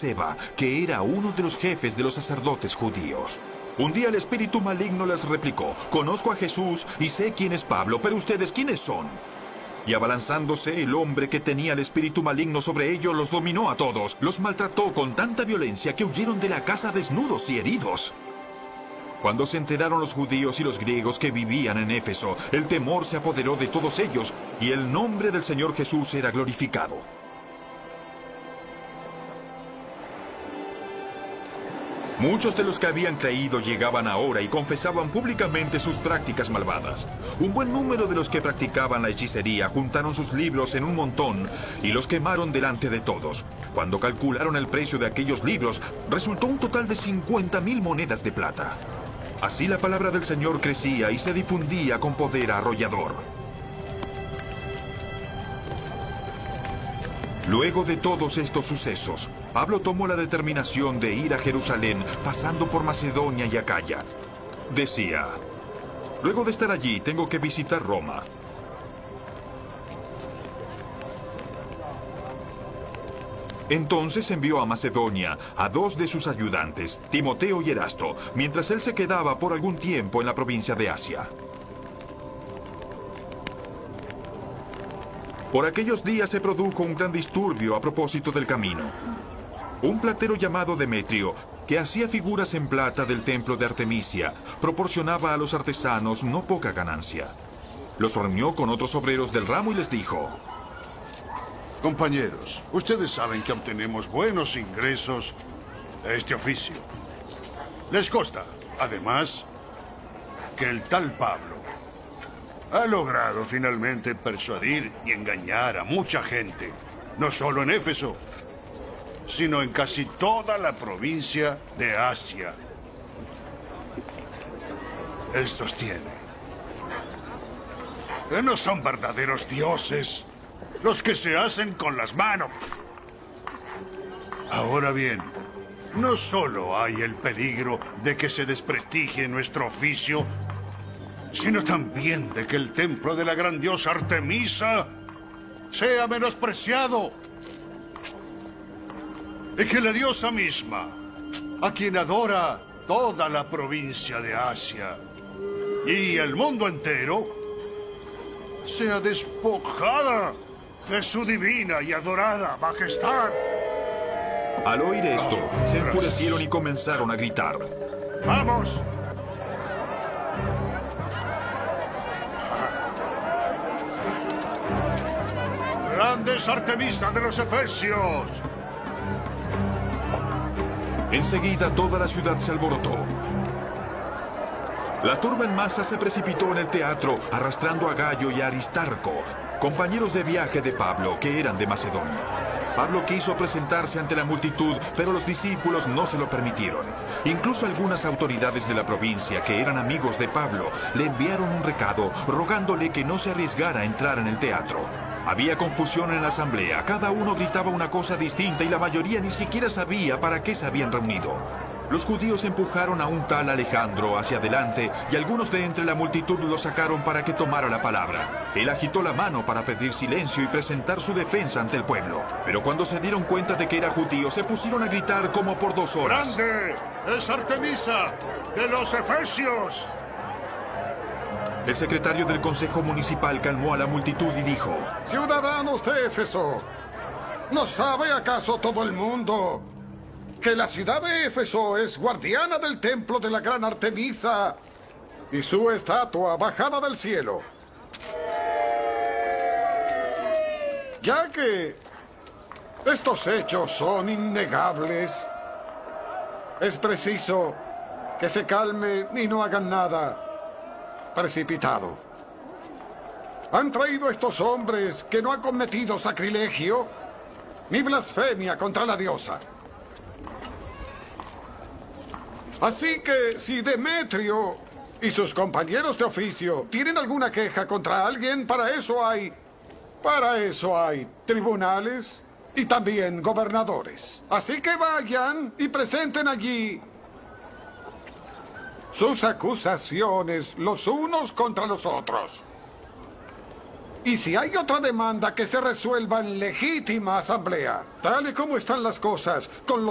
Seba, que era uno de los jefes de los sacerdotes judíos. Un día el espíritu maligno les replicó: conozco a Jesús y sé quién es Pablo, pero ustedes, ¿quiénes son? Y abalanzándose, el hombre que tenía el espíritu maligno sobre ellos los dominó a todos. Los maltrató con tanta violencia que huyeron de la casa desnudos y heridos. Cuando se enteraron los judíos y los griegos que vivían en Éfeso, el temor se apoderó de todos ellos, y el nombre del Señor Jesús era glorificado. Muchos de los que habían creído llegaban ahora y confesaban públicamente sus prácticas malvadas. Un buen número de los que practicaban la hechicería juntaron sus libros en un montón y los quemaron delante de todos. Cuando calcularon el precio de aquellos libros, resultó un total de 50,000 monedas de plata. Así la palabra del Señor crecía y se difundía con poder arrollador. Luego de todos estos sucesos, Pablo tomó la determinación de ir a Jerusalén, pasando por Macedonia y Acaya. Decía: luego de estar allí, tengo que visitar Roma. Entonces envió a Macedonia a 2 de sus ayudantes, Timoteo y Erasto, mientras él se quedaba por algún tiempo en la provincia de Asia. Por aquellos días se produjo un gran disturbio a propósito del camino. Un platero llamado Demetrio, que hacía figuras en plata del templo de Artemisia, proporcionaba a los artesanos no poca ganancia. Los reunió con otros obreros del ramo y les dijo: compañeros, ustedes saben que obtenemos buenos ingresos de este oficio. Les consta, además, que el tal Pablo ha logrado finalmente persuadir y engañar a mucha gente, no solo en Éfeso, sino en casi toda la provincia de Asia. Él sostiene que no son verdaderos dioses los que se hacen con las manos. Ahora bien, no solo hay el peligro de que se desprestigie nuestro oficio, sino también de que el templo de la gran diosa Artemisa sea menospreciado. Y que la diosa misma, a quien adora toda la provincia de Asia y el mundo entero, sea despojada de su divina y adorada majestad. Al oír esto, se enfurecieron y comenzaron a gritar: ¡vamos! ¡Grandes Artemisa de los Efesios! Enseguida toda la ciudad se alborotó. La turba en masa se precipitó en el teatro, arrastrando a Gayo y a Aristarco, compañeros de viaje de Pablo, que eran de Macedonia. Pablo quiso presentarse ante la multitud, pero los discípulos no se lo permitieron. Incluso algunas autoridades de la provincia, que eran amigos de Pablo, le enviaron un recado rogándole que no se arriesgara a entrar en el teatro. Había confusión en la asamblea, cada uno gritaba una cosa distinta y la mayoría ni siquiera sabía para qué se habían reunido. Los judíos empujaron a un tal Alejandro hacia adelante y algunos de entre la multitud lo sacaron para que tomara la palabra. Él agitó la mano para pedir silencio y presentar su defensa ante el pueblo. Pero cuando se dieron cuenta de que era judío, se pusieron a gritar como por 2 horas. ¡Grande es Artemisa de los Efesios! El secretario del Consejo Municipal calmó a la multitud y dijo: ciudadanos de Éfeso, ¿no sabe acaso todo el mundo que la ciudad de Éfeso es guardiana del templo de la gran Artemisa y su estatua bajada del cielo? Ya que estos hechos son innegables, es preciso que se calme y no hagan nada precipitado. Han traído a estos hombres que no han cometido sacrilegio ni blasfemia contra la diosa. Así que si Demetrio y sus compañeros de oficio tienen alguna queja contra alguien, para eso hay tribunales y también gobernadores. Así que vayan y presenten allí sus acusaciones los unos contra los otros. Y si hay otra demanda, que se resuelva en legítima asamblea. Tal y como están las cosas, con